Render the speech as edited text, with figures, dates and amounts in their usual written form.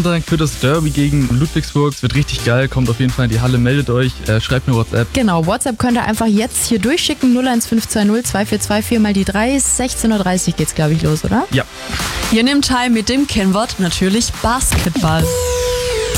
Sonntag für das Derby gegen Ludwigsburg. Es wird richtig geil, kommt auf jeden Fall in die Halle, meldet euch, schreibt mir WhatsApp. Genau, WhatsApp könnt ihr einfach jetzt hier durchschicken, 01520 2424 4 mal die 3. 16.30 Uhr geht's, glaube ich, los, oder? Ja. Ihr nehmt teil mit dem Kennwort natürlich Basketball.